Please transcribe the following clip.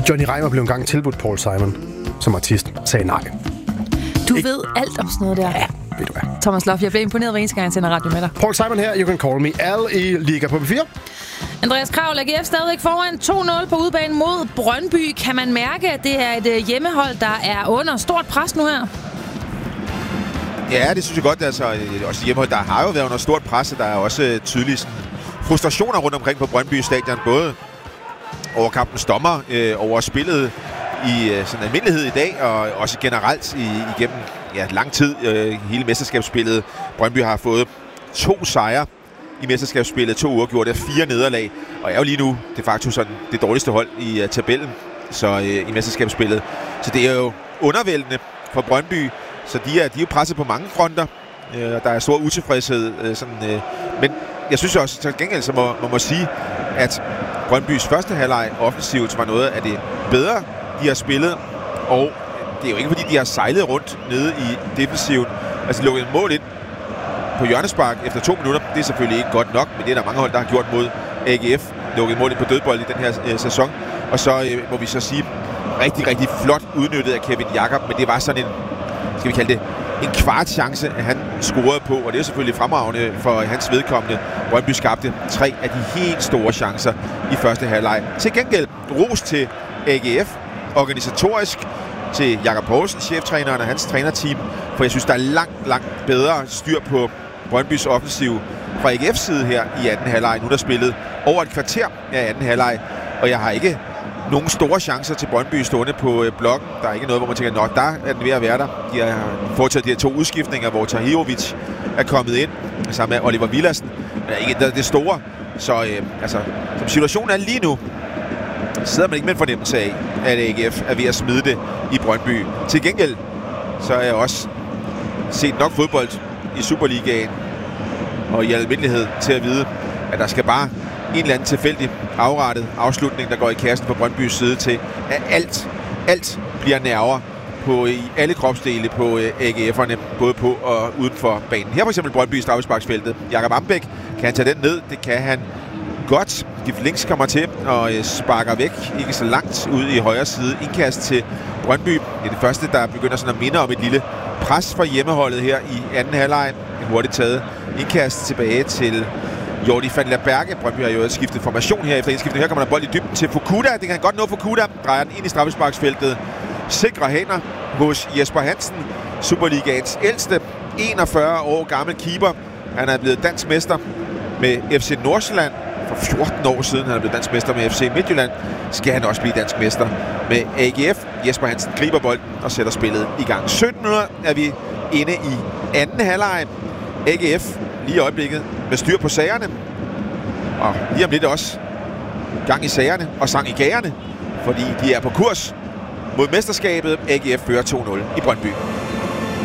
Johnny Reimer blev engang tilbudt Paul Simon som artist. Sagde nej. Du ved alt om sådan noget der. Ja, ved du hvad. Thomas Loff, jeg bliver imponeret hver eneste gang, jeg sender radio med dig. Paul Simon her, You Can Call Me Al i Liga på B4. Andreas Kraul, AGF stadigvæk foran 2-0 på udebane mod Brøndby. Kan man mærke, at det er et hjemmehold, der er under stort pres nu her? Ja, det synes jeg godt. Altså, også hjemmehold, der har jo været under stort pres, og der er også tydelige sådan, frustrationer rundt omkring på Brøndby Stadion. Både over kampens dommer, over spillet i sådan almindelighed i dag, og også generelt igennem lang tid hele mesterskabsspillet. Brøndby har fået 2 sejre i mesterskabsspillet, 2 uafgjorte, 4 nederlag, og er jo lige nu de facto sådan det dårligste hold i tabellen så i mesterskabsspillet. Så det er jo undervældende for Brøndby, så de er jo presset på mange fronter. Der er stor utilfredshed, men jeg synes også, til gengæld så må man sige, at Brøndbys første halvleg offensivt var noget af det bedre, de har spillet, og det er jo ikke fordi, de har sejlet rundt nede i defensiven. Altså lukket et mål ind på hjørnespark efter 2 minutter, det er selvfølgelig ikke godt nok, men det er der mange hold, der har gjort mod AGF. Lukket et mål ind på dødbold i den her sæson, og så må vi så sige, rigtig, rigtig flot udnyttet af Kevin Jakob, men det var sådan en, skal vi kalde det, en kvart chance, at han scorede på, og det er selvfølgelig fremragende for hans vedkommende. Brøndby skabte 3 af de helt store chancer i første halvleg. Til gengæld ros til AGF, organisatorisk, til Jakob Poulsen, cheftræneren og hans trænerteam, for jeg synes, der er langt bedre styr på Brøndbys offensiv fra AGF's side her i anden halvleg. Nu er der spillet over et kvarter af anden halvleg, og jeg har ikke nogle store chancer til Brøndby stående på blokken. Der er ikke noget, hvor man tænker, der er den ved at være der. De har foretaget de her 2 udskiftninger, hvor Tahirovic er kommet ind, sammen med Oliver Villadsen. Men ikke det store. Så som situationen er lige nu, sidder man ikke med en fornemmelse af, at AGF er ved at smide det i Brøndby. Til gengæld, så har jeg også set nok fodbold i Superligaen og i almindelighed til at vide, at der skal bare en eller anden tilfældig afrettet afslutning, der går i kassen på Brøndbys side til, at alt bliver nerver i alle kropsdele på AGF'erne, både på og uden for banen. Her for eksempel Brøndby i straffesparksfeltet. Jakob Ambæk, kan han tage den ned? Det kan han godt. Gift Links kommer til og sparker væk, ikke så langt ud i højre side. Indkast til Brøndby. Det er det første, der begynder sådan at minde om et lille pres fra hjemmeholdet her i anden halvleg. En hurtigt taget indkast tilbage til Jordi van der Berge. Brøndby har jo skiftet formation her efter indskiftet. Her kommer der bold i dybden til Fukuda. Det kan han godt nå. Fukuda drejer den ind i straffesparksfeltet. Sikre hænder hos Jesper Hansen. Superligaens ældste, 41 år gammel keeper. Han er blevet dansk mester med FC Nordsjælland for 14 år siden. Han er blevet dansk mester med FC Midtjylland. Skal han også blive dansk mester med AGF. Jesper Hansen griber bolden og sætter spillet i gang. 17 er vi inde i anden halvleg. AGF lige i øjeblikket med styr på sagerne. Og lige om lidt også gang i sagerne og sang i gagerne, fordi de er på kurs mod mesterskabet. AGF fører 2-0 i Brøndby.